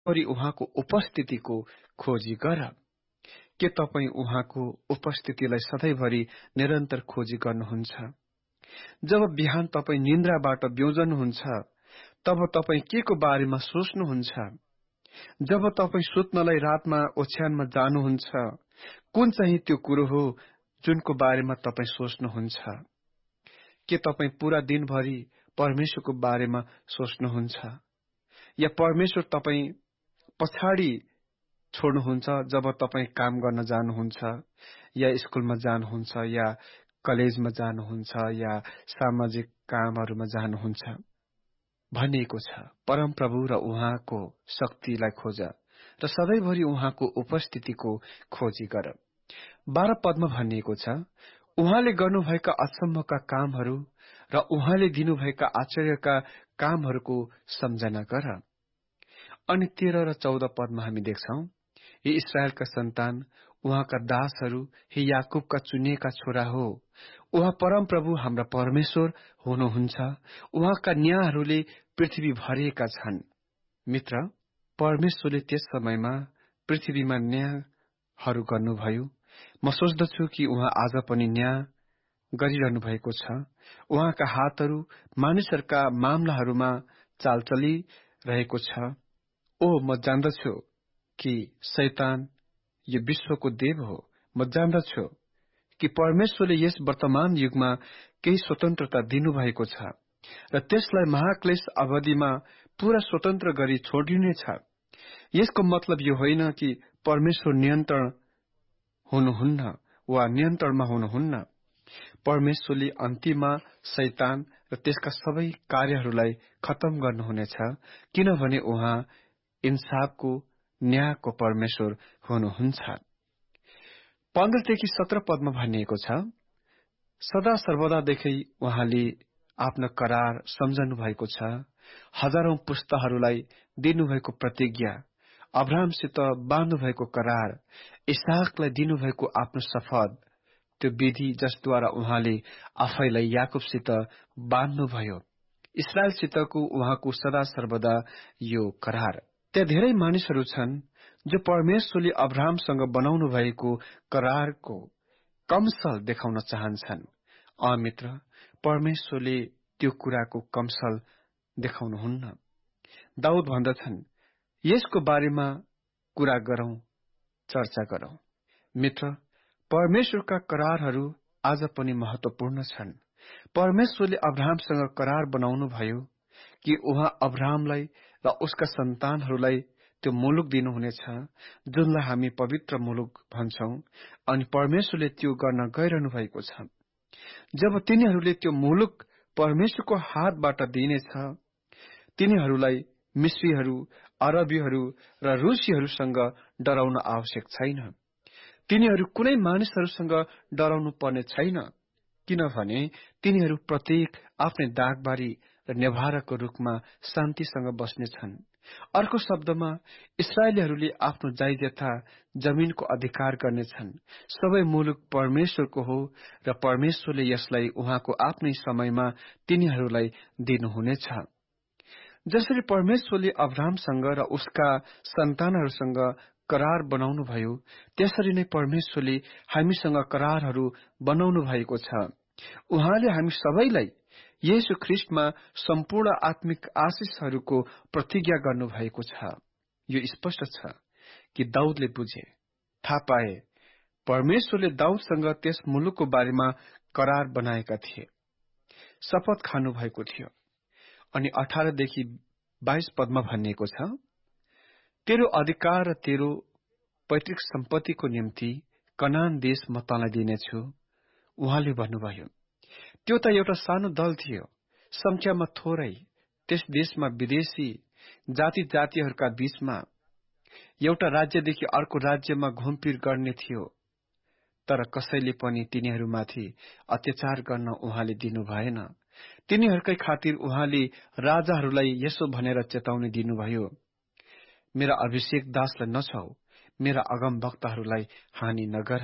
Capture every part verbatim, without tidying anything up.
सधैँभरि उहाँको उपस्थितिको खोजी गर। के तपाईँ उहाँको उपस्थितिलाई सधैँभरि निरन्तर खोजी गर्नुहुन्छ? जब बिहान तपाईँ निन्द्राबाट ब्योजनुहुन्छ तब तपाईँ के को बारेमा सोच्नुहुन्छ? जब तपाईँ सुत्नलाई रातमा ओछ्यानमा जानुहुन्छ, कुन चाहिँ त्यो कुरो हो जुनको बारेमा तपाईँ सोच्नुहुन्छ? के तपाईँ पूरा दिनभरि परमेश्वरको बारेमा सोच्नुहुन्छ? या परमेश्वर तपाईँ पछाडि छोड्नुहुन्छ जब तपाईँ काम गर्न जानुहुन्छ, या स्कुलमा जानुहुन्छ, या कलेजमा जानुहुन्छ, या सामाजिक कामहरूमा जानुहुन्छ? भनिएको छ, परमप्रभु र उहाँको शक्तिलाई खोज र सधैँभरि उहाँको उपस्थितिको खोजी गर। बाह्र पदमा भनिएको छ, उहाँले गर्नुभएका अचम्मका कामहरू र उहाँले दिनुभएका आश्चर्यका कामहरूको सम्झना गर। अनि तेह्र र चौध पदमा हामी देख्छौं, हे इस्राएलका सन्तान, उहाँका दासहरू, हे याकुबका चुनिएका छोरा हो, उहाँ परमप्रभु हाम्रा परमेश्वर हुनुहुन्छ। उहाँका न्यायहरूले पृथ्वी भरिएका छन्। मित्र, परमेश्वरले त्यस समयमा पृथ्वीमा न्यायहरू गर्नुभयो। म सोच्दछु कि उहाँ आज पनि न्याय गरिरहनु भएको छ। उहाँका हातहरू मानिसहरूका मामलाहरूमा चालचलिरहेको छ। ओ, म जान्दछु कि शैतान यो विश्वको देव हो। म जान्दछु कि परमेश्वरले यस वर्तमान युगमा केही स्वतन्त्रता दिनुभएको छ र त्यसलाई महाक्लेश अवधिमा पूरा स्वतन्त्र गरी छोडिनेछ। यसको मतलब यो होइन कि परमेश्वर नियन्त्रण हुनुहुन्न वा नियन्त्रणमा हुनुहुन्न। परमेश्वरले अन्तिममा शैतान र त्यसका सबै कार्यहरूलाई खत्तम गर्नुहुनेछ, किनभने उहाँ इन्साफको न्यायको परमेश्वर हुनुहुन्छ। पन्ध्रदेखि सत्र पदमा भनिएको छ, सदा सर्वदादेखि उहाँले आफ्नो करार सम्झनु भएको छ। हजारौं पुस्ताहरूलाई दिनुभएको प्रतिज्ञा, अब्राहमसित बाँध्नुभएको करार, इसाकलाई दिनुभएको आफ्नो शपथ, त्यो विधि जसद्वारा उहाँले आफैलाई याकुबसित बाँध्नुभयो, इस्राएलसितको उहाँको सदा सर्वदा यो करार। त्यहाँ धेरै मानिसहरू छन् जो परमेश्वरले अब्राहमसँग बनाउनु भएको करारको कमसल देखाउन चाहन्छन्। अ मित्र, परमेश्वरले त्यो कुराको कमसल देखाउनुहुन्न। दाउद भन्दछन्, यसको बारेमा कुरा गरौं, चर्चा गरौं। मित्र, परमेश्वरका करारहरू आज पनि महत्वपूर्ण छन्। परमेश्वरले अब्राहमसँग करार बनाउनु भयो कि उहाँ अब्राहमलाई र उसका सन्तानहरूलाई त्यो मुलुक दिनुहुनेछ जुनलाई हामी पवित्र मुलुक भन्छौं, अनि परमेश्वरले त्यो गर्न गइरहनु भएको छ। जब तिनीहरूले त्यो मुलुक परमेश्वरको हातबाट दिनेछ, तिनीहरूलाई मिश्रीहरू, अरबीहरू र रुसीहरूसँग डराउन आवश्यक छैन। तिनीहरू कुनै मानिसहरूसँग डराउनु पर्ने छैन, किनभने तिनीहरू प्रत्येक आफ्नै दागबारी र नेभाराको रूपमा शान्तिसँग बस्नेछन्। अर्को शब्दमा, इस्राएलीहरूले आफ्नो जायदाता जमिनको अधिकार गर्नेछन्। सबै मुलुक परमेश्वरको हो र परमेश्वरले यसलाई उहाँको आफ्नै समयमा तिनीहरूलाई दिनुहुनेछ। जसरी परमेश्वरले अब्राहमसँग र उसका सन्तानहरूसँग करार बनाउनु भयो, त्यसरी नै परमेश्वरले हामीसँग करारहरू बनाउनु भएको छ। उहाँले हामी सबैलाई येशू ख्रीष्टमा सम्पूर्ण आत्मिक आशिषहरूको प्रतिज्ञा गर्नुभएको छ। यो स्पष्ट छ कि दाउदले बुझे, थाहा पाए, परमेश्वरले दाउदसँग त्यस मुलुकको बारेमा करार बनाएका थिए, शपथ खानु भएको थियो। अनि अठारदेखि बाइस पदमा भनिएको छ, तेरो अधिकार र तेरो पैतृक सम्पत्तिको निम्ति कनान देश म तँलाई दिनेछु। उहाँले भन्नुभयो, त्यो त एउटा सानो दल थियो, संख्यामा थोरै। त्यस देशमा विदेशी जाति जातिहरूका बीचमा एउटा राज्यदेखि अर्को राज्यमा घुमफिर गर्ने थियो, तर कसैले पनि तिनीहरूमाथि अत्याचार गर्न उहाँले दिनु भएन। तिनीहरूकै खातिर उहाँले राजाहरूलाई यसो भनेर चेतावनी दिनुभयो, मेरा अभिषेक दासलाई नछाऊ, मेरा अगम भक्तहरूलाई हानि नगर।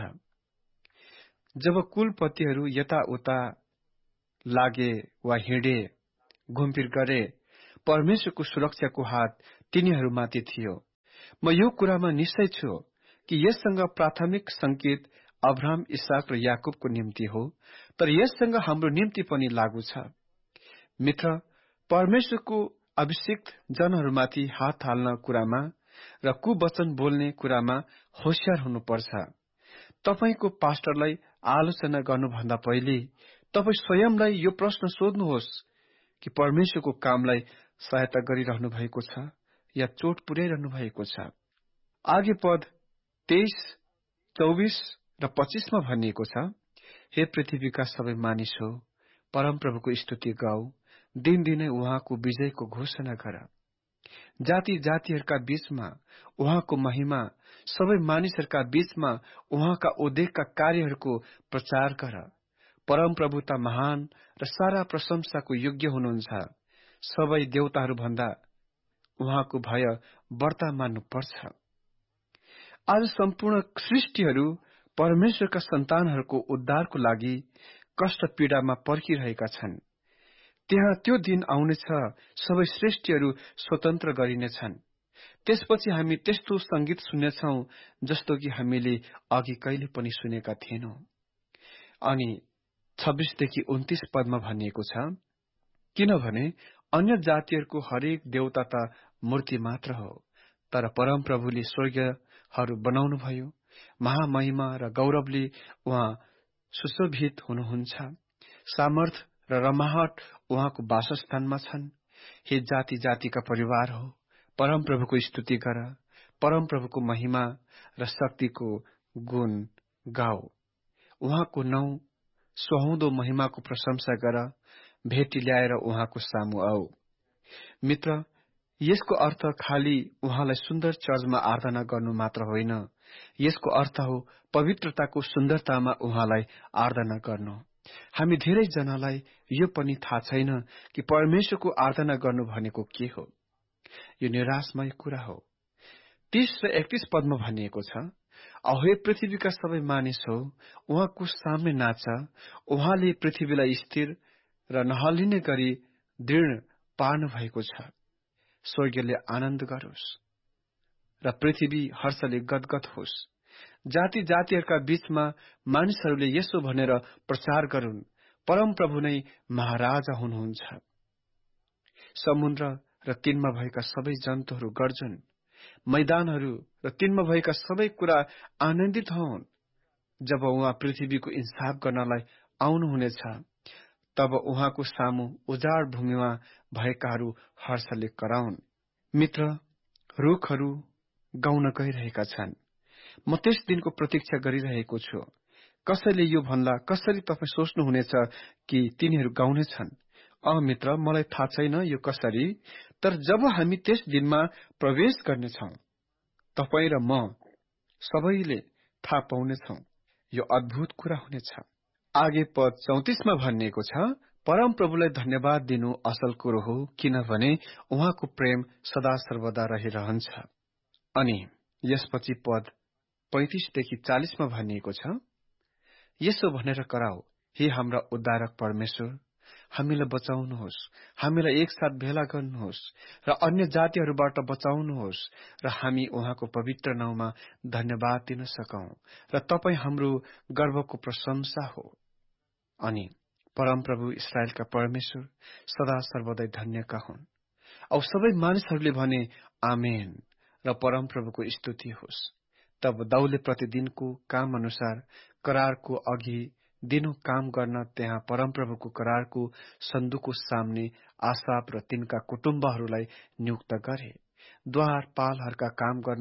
जब कुलपतिहरू यताउता लागे वा हिँडे, घुमफिर गरे, परमेश्वरको सुरक्षाको हात तिनीहरूमाथि थियो। म यो कुरामा निश्चय छु कि यससँग प्राथमिक संकेत अब्राहम, इसाक र याकुबको निम्ति हो, तर यससँग हाम्रो निम्ति पनि लागू छ। मित्र, परमेश्वरको अभिषिक्त जनहरूमाथि हात हाल्न कुरामा र कुवचन बोल्ने कुरामा होशियार हुनुपर्छ। तपाईको पास्टरलाई आलोचना गर्नुभन्दा पहिले तपाईँ स्वयंलाई यो प्रश्न सोध्नुहोस् कि परमेश्वरको कामलाई सहायता गरिरहनु भएको छ या चोट पुर्याइरहनु भएको छ। आगे पद तेइस, चौबिस र पच्चीसमा भनिएको छ, हे पृथ्वीका सबै मानिस हो, परमप्रभुको स्तुति गाऊ, दिनदिनै उहाँको विजयको घोषणा गर। जाति जातिहरूका बीचमा उहाँको महिमा, सबै मानिसहरूका बीचमा उहाँका उद्योगका कार्यहरूको प्रचार गर। परमप्रभु त महान र सारा प्रशंसाको योग्य हुनुहुन्छ। सबै देवताहरू भन्दा उहाँको भय बढ्ता मान्नुपर्छ। आज सम्पूर्ण सृष्टिहरू परमेश्वरका सन्तानहरूको उद्धारको लागि कष्ट पीडामा पर्खिरहेका छन्। त्यहाँ त्यो दिन आउनेछ, सबै सृष्टिहरू स्वतन्त्र गरिनेछन्। त्यसपछि हामी त्यस्तो संगीत सुन्नेछौं जस्तो कि हामीले अघि कहिले पनि सुनेका थिएनौं। अनि छब्बीसदेखि उन्तीस पदमा भनिएको छ, किनभने अन्य जातिहरूको हरेक देवता त मूर्ति मात्र हो, तर परमप्रभुले स्वर्गहरू बनाउनुभयो। महामहिमा र गौरवले उहाँ सुशोभित हुनुहुन्छ। सामर्थ र रमाहट उहाँको वासस्थानमा छन्। हे जाति जातिका परिवार हो, परमप्रभुको स्तुति गर। परमप्रभुको महिमा र शक्तिको गुण गाओ। उहाँको नौ सुहाउँदो महिमाको प्रशंसा गर। भेटी ल्याएर उहाँको सामु आऊ। मित्र, यसको अर्थ खाली उहाँलाई सुन्दर चर्चमा आराधना गर्नु मात्र होइन। यसको अर्थ हो पवित्रताको सुन्दरतामा उहाँलाई आराधना गर्नु। हामी धेरै जनालाई यो पनि थाहा छैन कि परमेश्वरको आराधना गर्नु भनेको के हो। यो निराशमय कुरा हो। तीस र एकतीस पदमा भनिएको छ, औ हे पृथ्वीका सबै मानिस हो, उहाँको सामने नाच। उहाँले पृथ्वीलाई स्थिर र नहल्लिने गरी दृढ पार्नु भएको छ। स्वर्गले आनन्द गरोस् र पृथ्वी हर्षले गदगद होस्। जाति जातिहरूका बीचमा मानिसहरूले यसो भनेर प्रचार गरून्, परमप्रभु नै महाराजा हुनुहुन्छ। समुद्र र तिनमा भएका सबै जन्तुहरू गर्जुन्। मैदानहरू र तिनमा भएका सबै कुरा आनन्दित हुन्। जब उहाँ पृथ्वीको इंसाफ गर्नलाई आउनुहुनेछ, तब उहाँको सामु उजाड भूमिमा भएकाहरू हर्षले कराउन्। मित्र, रुखहरू गाउन गइरहेका छन्। म त्यस दिनको प्रतीक्षा गरिरहेको छु। कसैले यो भन्ला, कसरी तपाईँ सोच्नुहुनेछ कि तिनीहरू गाउने छन्? अ मित्र, मलाई थाहा छैन यो कसरी, तर जब हामी त्यस दिनमा प्रवेश गर्नेछौं, तपाईँ र म सबैले थाहा पाउनेछौं। यो अद्भुत कुरा हुनेछ। आगे पद चौतिसमा भनिएको छ, परमप्रभुलाई धन्यवाद दिनु असल कुरो हो, किनभने उहाँको प्रेम सदा सर्वदा रहिरहन्छ। अनि यसपछि पद पैंतिसदेखि चालिसमा भनिएको छ, यसो भनेर कराऊ, हे हाम्रा उद्धारक परमेश्वर, हामीलाई बचाउनुहोस्, हामीलाई एकसाथ भेला गर्नुहोस् र अन्य जातिहरूबाट बचाउनुहोस् र हामी उहाँको पवित्र नाउँमा धन्यवाद दिन सकौं र तपाईँ हाम्रो गर्वको प्रशंसा हो। अनि परमप्रभु इस्राएलका परमेश्वर सदा सर्वदै धन्यका हुन्। औ सबै मानिसहरूले भने आमेन र परमप्रभुको स्तुति होस्। तब दाउदले प्रतिदिनको काम अनुसार करारको अघि दिनो काम गर्न त्यहाँ परमप्रभुको करारको सन्दुकको सामने आसाप र तिनका कुटुम्बहरूलाई नियुक्त गरे। द्वारपालहरूका काम गर्न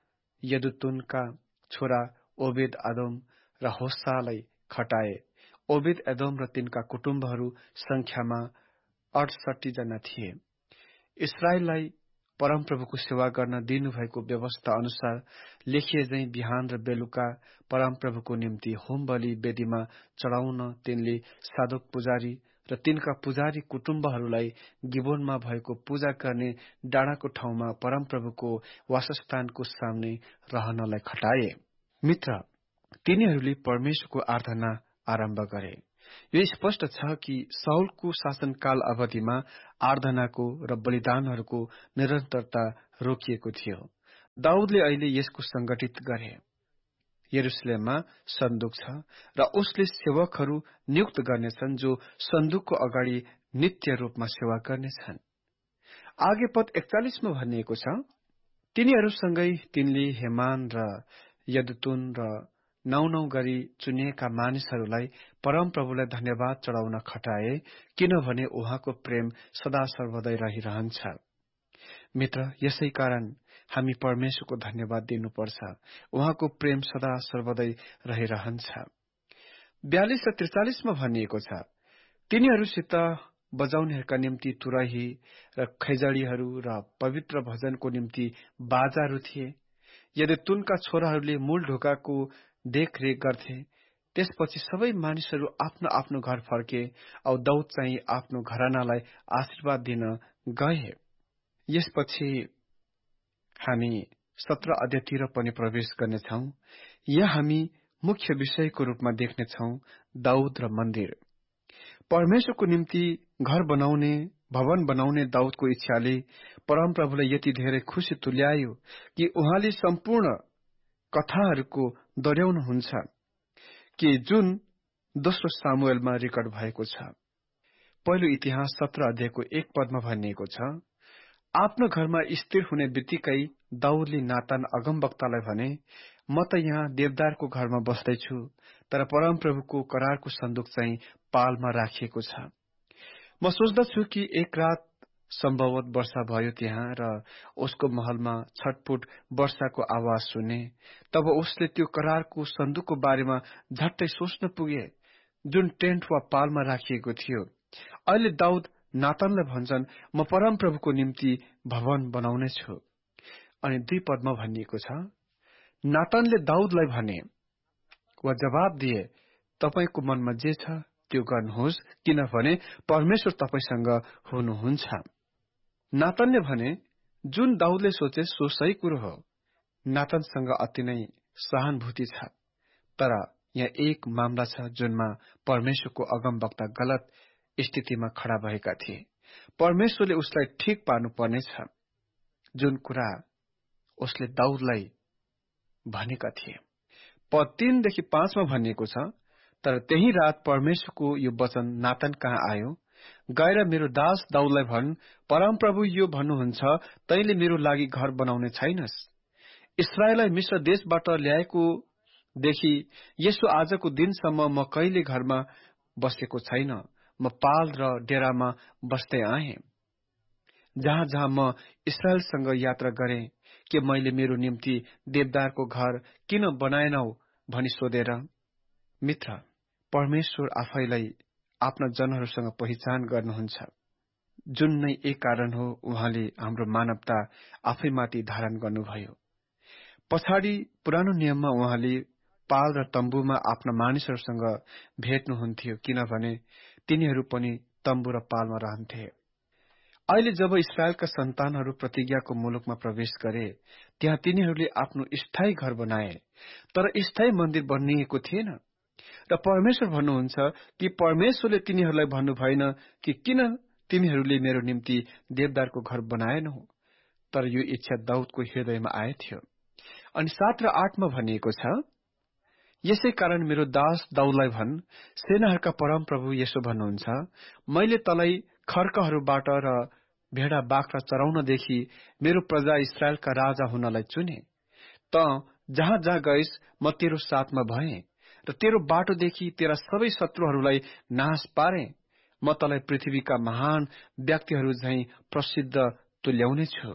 यदुतुनका छोरा ओबेद एदोम र होसालाई खटाए। ओबेद एदोम र तिनका कुटुम्बहरू संख्यामा अडसठी जना थिए। इस्राएललाई परमप्रभुको सेवा गर्न दिनुभएको व्यवस्था अनुसार लेखिए झैं बिहान र बेलुका परमप्रभुको निम्ति होम बलि वेदीमा चढ़ाउन तिनले सादोक पुजारी र तिनका पुजारी कुटुम्बहरूलाई गिबोनमा भएको पूजा गर्ने डाँडाको ठाउँमा परमप्रभुको वासस्थानको सामने रहनलाई खटाए। मित्र, तिनीहरूले परमेश्वरको आराधना आरम्भ गरे। यो स्पष्ट छ कि साउलको शासनकाल अवधिमा आराधनाको र बलिदानहरूको निरन्तरता रोकिएको थियो। दाउदले अहिले यसको संगठित गरे। यरुशलेममा सन्दुक छ र उसले सेवकहरू नियुक्त गर्नेछन् जो सन्दुकको अगाडि नित्य रूपमा सेवा गर्नेछन्। आगे पद एकचालिसमा भनिएको छ, तिनीहरूसँगै तिनले हेमान र यदुतुन र नौ नौ गरी चुनिएका मानिसहरूलाई परमप्रभुलाई धन्यवाद चढाउन खटाए, किनभने उहाँको प्रेम सदा सर्वदै रहिरहन्छ। मित्र, यसै कारण हामी परमेश्वरको धन्यवाद दिनुपर्छ। उहाँको प्रेम सदा सर्वदै रहिरहन्छ। बयालिस र त्रिचालिसमा भनिएको छ, तिनीहरूसित बजाउनेहरूका निम्ति तुरही र खैजडीहरू र पवित्र भजनको निम्ति बाजाहरू थिए। यदि तुनका छोराहरूले मूल ढोकाको देखरेख गर्थे। त्यसपछि सबै मानिसहरू आफ्नो आफ्नो घर फर्के औ दाउद चाहिँ आफ्नो घरानालाई आशीर्वाद दिन गए। यसपछि हामी सत्र अध्यायतिर पनि प्रवेश गर्नेछौं। यहाँ हामी मुख्य विषयको रूपमा देख्नेछौं दाउद र मन्दिर। परमेश्वरको निम्ति घर बनाउने, भवन बनाउने दाउदको इच्छाले परमप्रभुलाई यति धेरै खुशी तुल्यायो कि उहाँले सम्पूर्ण कथाहरूको दोहोर्याउनुहुन्छ कि जुन दोस्रो सामुएलमा रेकर्ड भएको छ। पहिलो इतिहास सत्र अध्यायको एक पदमा भनिएको छ, आफ्नो घरमा स्थिर हुने बित्तिकै दाउदले नातान अगमवक्तालाई भने, म त यहाँ देवदारको घरमा बस्दैछु, तर परमप्रभुको करारको सन्दुक चाहिँ पालमा राखिएको छ। म सोच्दछु कि एक रात सम्भवत वर्षा भयो त्यहाँ र उसको महलमा छटपुट वर्षाको आवाज सुने। तब उसले त्यो करारको सन्दुकको बारेमा झट्टै सोच्न पुगे, जुन टेन्ट वा पालमा राखिएको थियो। अहिले दाउद नातानलाई भन्छन्, म परमप्रभुको निम्ति भवन बनाउने छु। अनि दुई पदमा भनिएको छ, नातानले दाउदलाई भने वा जवाब दिए, तपाईको मनमा जे छ त्यो गर्नुहोस्, किनभने परमेश्वर तपाईसँग हुनुहुन्छ। नातानले भने, जुन दाउदले सोचे सो सही कुरो हो। नातानसँग अति नै सहानुभूति छ, तर यहाँ एक मामला छ जुनमा परमेश्वरको अगमवक्ता गलत स्थितिमा खडा भएका थिए। परमेश्वरले उसलाई ठिक पार्नु पर्नेछ, जुन कुरा उसले दाउदलाई भनेका थिए। पद तीनदेखि पाँचमा भनिएको छ, तर त्यही रात परमेश्वरको यो वचन नातान कहाँ आयो, गएर मेरो दास दाउदलाई भन्, परमप्रभु यो भन्नुहुन्छ, तैले मेरो लागि घर बनाउने छैनस्। इस्राएललाई मिश्र देशबाट ल्याएको देखि यसो आजको दिनसम्म म कहिले घरमा बसेको छैन। म पाल र डेरामा बस्दै आए। जहाँ जहाँ म इस्राएलसँग यात्रा गरे, के मैले मेरो निम्ति देवदारको घर किन बनाएनौ भनी सोधेर। मित्र, परमेश्वर आफैलाई आफ्ना जनहरूसँग पहिचान गर्नुहुन्छ, जुन नै एक कारण हो उहाँले हाम्रो मानवता आफैमाथि धारण गर्नुभयो। पछाडि पुरानो नियममा उहाँले पाल र तम्बुमा आफ्ना मानिसहरूसँग भेट्नुहुन्थ्यो, किनभने तिनीहरू पनि तम्बु र पालमा रहन्थे। अहिले जब इस्राएलका सन्तानहरू प्रतिज्ञाको मुलुकमा प्रवेश गरे, त्यहाँ तिनीहरूले आफ्नो स्थायी घर बनाए, तर स्थायी मन्दिर बनिएको थिएन। र परमेश्वर भन्नुहुन्छ कि परमेश्वरले तिनीहरूलाई भन्नु भएन कि किन तिमीहरूले मेरो निम्ति देवदारको घर बनाएनौ, तर यो इच्छा दाउदको हृदयमा आएथ्यो। अनि सात र आठमा भनिएको छ, यसै कारण मेरो दास दाउदलाई भन्, सेनाहरूका परमप्रभु यसो भन्नुहुन्छ, मैले तँलाई खर्कहरूबाट र भेडा बाख्रा चराउनदेखि मेरो प्रजा इस्राएलका राजा हुनलाई चुने। त जहाँ जहाँ गइस म तेरो साथमा भए र तेरो बाटोदेखि तेरा सबै शत्रुहरूलाई नाश पारे। म तँलाई पृथ्वीका महान व्यक्तिहरू झैं प्रसिद्ध तुल्याउने छु।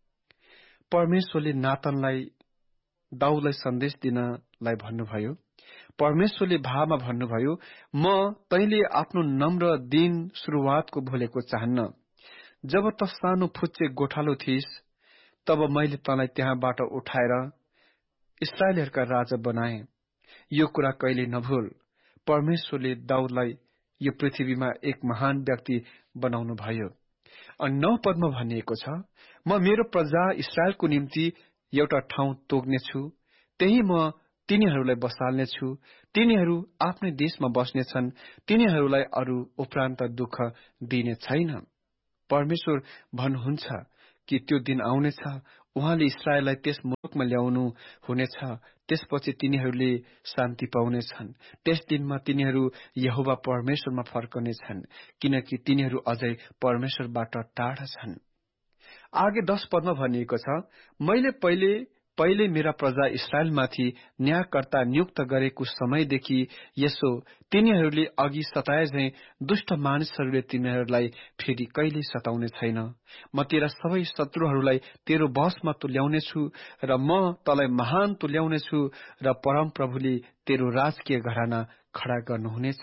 परमेश्वरले नातानलाई दाउदलाई सन्देश दिनलाई भन्नुभयो। परमेश्वरले भावमा भन्नुभयो, म तैले आफ्नो नम्र दिन सुरुवातको भुलेको चाहन्न। जब त सानो फुच्चे गोठालो थिइस्, तब मैले तँलाई त्यहाँबाट उठाएर इस्राएलहरूका राजा बनाए। यो कुरा कहिले नभुल। परमेश्वरले दाउदलाई यो पृथ्वीमा एक महान व्यक्ति बनाउनु भयो। अनि नौ पदमा भनिएको छ, म मेरो प्रजा इस्राएलको निम्ति एउटा ठाउँ तोक्नेछु, त्यही म तिनीहरूलाई बसाल्नेछु। तिनीहरू आफ्नै देशमा बस्नेछन्, तिनीहरूलाई अरू उपरान्त दुःख दिने छैन। परमेश्वर भन्नुहुन्छ कि त्यो दिन आउनेछ, उहाँले इस्राएललाई त्यस नजिकमा ल्याउनु हुनेछ। त्यसपछि तिनीहरूले शान्ति पाउनेछन्। त्यस दिनमा तिनीहरू यहोवा परमेश्वरमा फर्कनेछन्, किनकि तिनीहरू अझै परमेश्वरबाट टाढा छन्। आगे दश पदमा भनिएको छ, मैले पहिले पहिले मेरा प्रजा इस्राएलमाथि न्यायकर्ता नियुक्त गरेको समयदेखि यसो तिनीहरूले अघि सताए झैं दुष्ट मानिसहरूले तिनीहरूलाई फेरि कहिले सताउने छैन। म तेरा सबै शत्रुहरूलाई तेरो वशमा तुल्याउनेछु र म तँलाई महान तुल्याउनेछु र परमप्रभुले तेरो राजकीय घराना खडा गर्नुहुनेछ।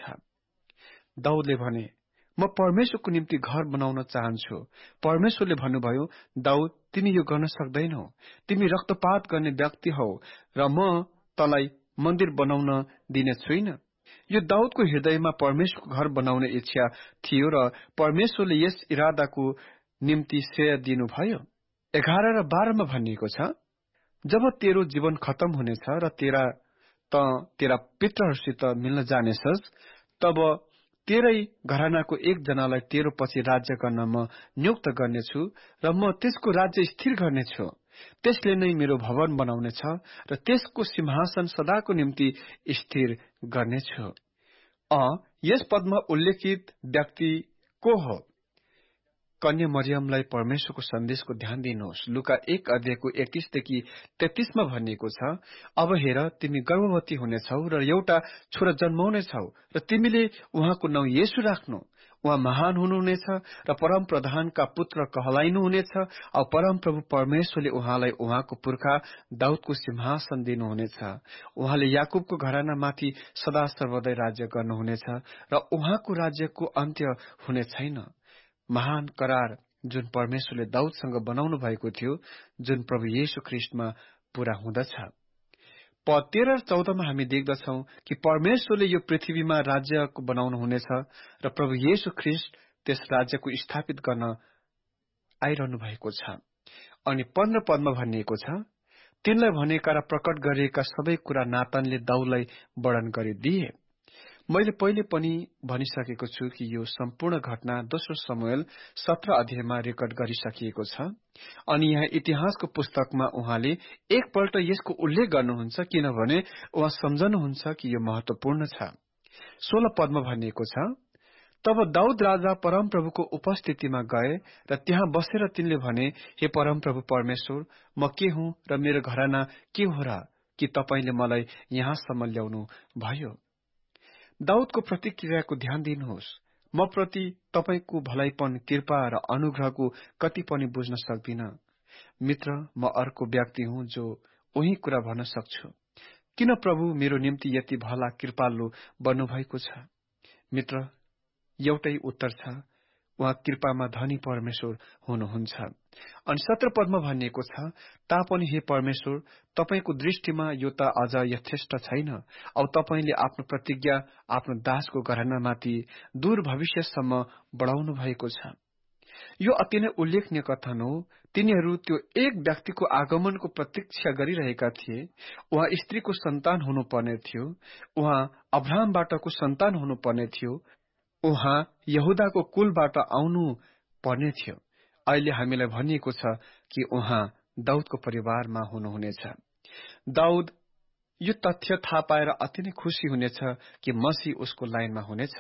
दाउदले भने, म परमेश्वरको निम्ति घर बनाउन चाहन्छु। परमेश्वरले भन्नुभयो, दाउद, तिमी यो गर्न सक्दैनौ। तिमी रक्तपात गर्ने व्यक्ति हौ र म तँलाई मन्दिर बनाउन दिने छुइन। यो दाउदको हृदयमा परमेश्वरको घर बनाउने इच्छा थियो र परमेश्वरले यस इरादाको निम्ति श्रेय दिनुभयो। एघार र बाह्रमा भनिएको छ, जब तेरो जीवन खत्म हुनेछ र तेरा त तेरा पितरहरूसित मिल्न जानेछस्, तब तेरै घरानाको एकजनालाई तेरो पछि राज्य गर्न म नियुक्त गर्नेछु र म त्यसको राज्य स्थिर गर्नेछु। त्यसले नै मेरो भवन बनाउनेछ र त्यसको सिंहासन सदाको निम्ति स्थिर गर्नेछु। अ यस पदमा उल्लेखित व्यक्ति को हो? कन्या मरियमलाई परमेश्वरको सन्देशको ध्यान दिनुहोस्। लुका एक अध्यायको एकतीसदेखि तेत्तीसमा भनिएको छ, अब हेर, तिमी गर्भवती हुनेछौ र एउटा छोरा जन्माउनेछौ र तिमीले उहाँको नाउँ येशू राख्नु। उहाँ महान हुनुहुनेछ र परम प्रधानका पुत्र कहलाइनुहुनेछ। औ परमप्रभु परमेश्वरले उहाँलाई उहाँको पुर्खा दाउदको सिंहासन दिनुहुनेछ। उहाँले याकुबको घरानामाथि सदा सर्वदै राज्य गर्नुहुनेछ र उहाँको राज्यको अन्त्य हुने छैन। महान करार जुन परमेश्वरले दाउदसँग बनाउनु भएको थियो, जुन प्रभु येशू ख्रीष्टमा पूरा हुँदछ। पद तेह्र र चौधमा हामी देख्दछौ कि परमेश्वरले यो पृथ्वीमा राज्यको बनाउनु हुनेछ र प्रभु येशू ख्रीष्ट त्यस राज्यको स्थापित गर्न आइरहनु भएको छ। अनि पन्ध्र पदमा भनिएको छ, तिनलाई भनेका र प्रकट गरिएका सबै कुरा नातानले दाउदलाई वर्णन गरिदिए। मैले पहिले पनि भनिसकेको छु कि यो सम्पूर्ण घटना दोस्रो शमूएल सत्र अध्यायमा रेकर्ड गरिसकिएको छ। अनि यहाँ इतिहासको पुस्तकमा उहाँले एकपल्ट यसको उल्लेख गर्नुहुन्छ, किनभने उहाँ सम्झनुहुन्छ कि यो महत्वपूर्ण छ। सोह्र पदमा भनिएको छ, तब दाउद राजा परमप्रभुको उपस्थितिमा गए र त्यहाँ बसेर तिनले भने, हे परमप्रभु परमेश्वर, म के हुँ र मेरो घराना के हो र कि तपाईले मलाई यहाँसम्म ल्याउनु भयो। दाउदको प्रतिक्रियाको ध्यान दिनुहोस्। म प्रति तपाईको भलाइपन, कृपा र अनुग्रहको कति पनि बुझ्न सक्दिन। मित्र, म अर्को व्यक्ति हुँ जो उही कुरा भन्न सक्छु। किन प्रभु मेरो निम्ति यति भला कृपालु बन्नुभएको छ? मित्र, एउटै उत्तर छ, उहाँ कृपामा धनी परमेश्वर हुनुहुन्छ। अनि सत्र पदमा भनिएको छ, तापनि हे परमेश्वर, तपाईको दृष्टिमा यो त अझ यथेष्ट छैन। औ तपाईले आफ्नो प्रतिज्ञा आफ्नो दासको घरानामाथि दूर भविष्यसम्म बढाउनु भएको छ। यो अति नै उल्लेखनीय कथन हो। तिनीहरू त्यो एक व्यक्तिको आगमनको प्रतीक्षा गरिरहेका थिए। उहाँ स्त्रीको सन्तान हुनुपर्ने थियो। उहाँ अब्राहमबाटको सन्तान हुनुपर्ने थियो। उहाँ यहुदाको कुलबाट आउनु पर्ने थियो। अहिले हामीलाई भनिएको छ कि उहाँ दाउदको परिवारमा हुनुहुनेछ। दाउद यो तथ्य थाहा पाएर अति नै खुशी हुनेछ कि मसीह उसको लाइनमा हुनेछ।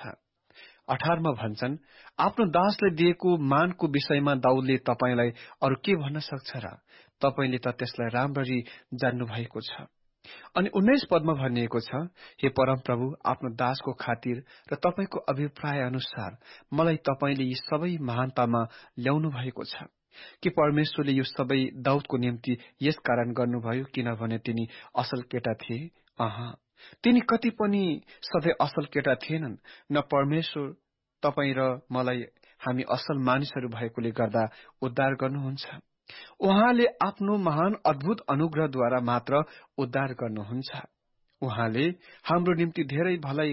अठारमा भन्छन्, आफ्नो दासले दिएको मानको विषयमा दाउदले तपाईलाई अरू के भन्न सक्छ र? तपाईले त त्यसलाई राम्ररी जान्नु भएको छ। अनि उन्नाइस पदमा भनिएको छ, हे परमप्रभु, आफ्नो दासको खातिर र तपाईको अभिप्राय अनुसार मलाई तपाईले यी सबै महानतामा ल्याउनु भएको छ। कि परमेश्वरले यो सबै दाउदको निम्ति यस कारण गर्नुभयो किनभने तिनी असल केटा थिए? अह, तिनी कति पनि सधैँ असल केटा थिएनन्। न परमेश्वर तपाई र मलाई हामी असल मानिसहरू भएकोले गर्दा उद्धार गर्नुहुन्छ। उहाँले आफ्नो महान अद्भुत अनुग्रहद्वारा मात्र उद्धार गर्नुहुन्छ। उहाँले हाम्रो निम्ति धेरै भलाइ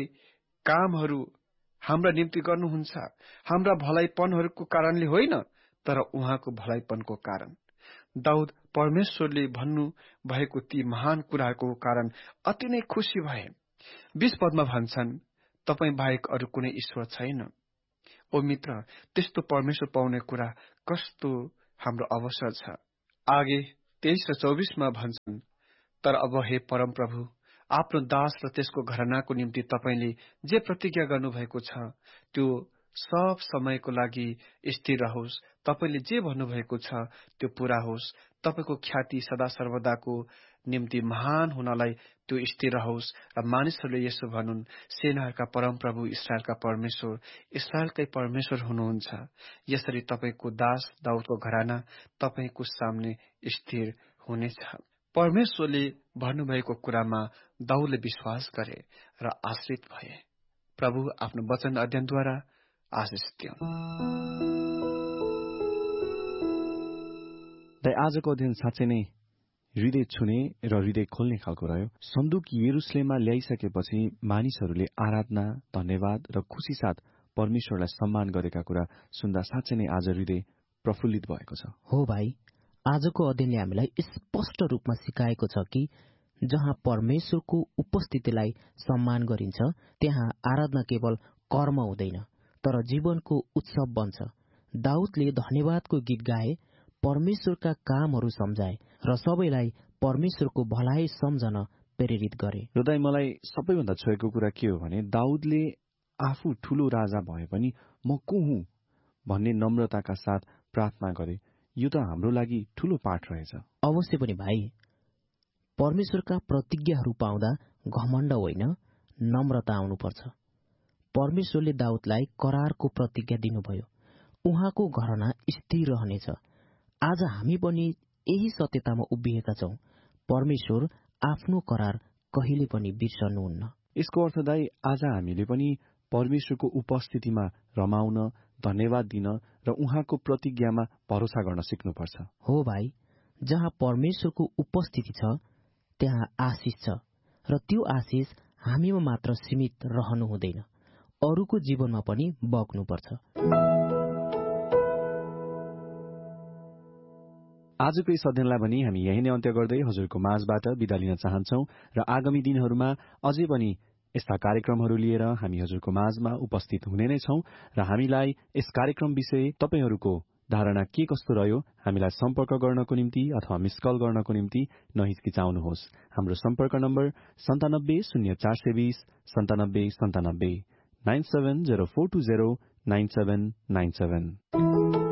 कामहरू हाम्रा निम्ति गर्नुहुन्छ। हाम्रा भलाइपनहरूको कारणले होइन, तर उहाँको भलाइपनको कारण। दाउद परमेश्वरले भन्नु भएको ती महान कुराहरूको कारण अति नै खुशी भए। बीस पदमा भन्छन्, तपाई बाहेक अरू कुनै ईश्वर छैन। ओ मित्र, त्यस्तो परमेश्वर पाउने कुरा कस्तो हाम्रो अवसर छ। आगे तेइस र चौबिसमा भन्छन्, तर अब हे परमप्रभु, आफ्नो दास र त्यसको घरानाको निम्ति तपाईँले जे प्रतिज्ञा गर्नुभएको छ त्यो सब समयको लागि स्थिर रहोस्। तपाईँले जे भन्नुभएको छ त्यो पूरा होस्। तपाईँको ख्याति सदा सर्वदाको निम्ति महान हुनलाई त्यो स्थिर रहोस्। र मानिसहरूले यसो भनुन्, सेनाहरूका परमप्रभु इस्राएलका परमेश्वर इस्राएलकै परमेश्वर हुनुहुन्छ। यसरी तपाईँको दास दाउदको घराना तपाईँको सामने स्थिर हुनेछ। परमेश्वरले भन्नुभएको कुरामा दाउदले विश्वास गरे र आश्रित भए। प्रभु आफ्नो वचन अध्ययनद्वारा आशिष दिउन्। आजको अध्ययन साँच्चै नै हृदय छुने र हृदय खोल्ने खालको रह्यो। सन्दुक यरुसलेममा ल्याइसकेपछि मानिसहरूले आराधना, धन्यवाद र खुशी साथ परमेश्वरलाई सम्मान गरेका कुरा सुन्दा साँच्चै नै आज हृदय प्रफुल्लित भएको छ। हो भाइ, आजको अध्ययनले हामीलाई स्पष्ट रूपमा सिकाएको छ कि जहाँ परमेश्वरको उपस्थितिलाई सम्मान गरिन्छ त्यहाँ आराधना केवल कर्म हुँदैन तर जीवनको उत्सव बन्छ। दाउदले धन्यवादको गीत गाए, परमेश्वरका कामहरू सम्झाए र सबैलाई परमेश्वरको भलाइ सम्झन प्रेरित गरे। र दाइ, मलाई सबैभन्दा छोएको कुरा के हो भने दाउदले आफू ठूलो राजा भए पनि म को हुँ भन्ने नम्रताका साथ प्रार्थना गरे। यो त हाम्रो लागि ठूलो पाठ रहेछ। अवश्य पनि भाइ, परमेश्वरका प्रतिज्ञाहरू पाउँदा घमण्ड होइन, नम्रता आउनुपर्छ। परमेश्वरले दाउदलाई करारको प्रतिज्ञा दिनुभयो। उहाँको घरना स्थिर रहनेछ। आज हामी पनि यही सत्यतामा उभिएका छौं। परमेश्वर आफ्नो करार कहिले पनि बिर्सनुहुन्न। यसको अर्थ दाइ, आज हामीले पनि परमेश्वरको उपस्थितिमा रमाउन, धन्यवाद दिन र उहाँको प्रतिज्ञामा भरोसा गर्न सिक्नुपर्छ। हो भाइ, जहाँ परमेश्वरको उपस्थिति छ त्यहाँ आशिष छ र त्यो आशिष हामीमा मात्र सीमित रहनु हुँदैन, अरूको जीवनमा पनि बग्नुपर्छ। आजको यस अध्ययनलाई पनि हामी यही नै अन्त्य गर्दै हजुरको माझबाट बिदा लिन चाहन्छौं र आगामी दिनहरूमा अझै पनि यस्ता कार्यक्रमहरू लिएर हामी हजुरको माझमा उपस्थित हुने नै छौं र हामीलाई यस कार्यक्रम विषय तपाईहरूको धारणा के कस्तो रह्यो हामीलाई सम्पर्क गर्नको निम्ति अथवा मिस कल गर्नको निम्ति नहिचकिचाउनुहोस्। हाम्रो सम्पर्क नम्बर सन्तानब्बे शून्य चार सय बीस सन्तानब्बे सन्तानब्बे nine seven zero four two zero nine seven nine seven.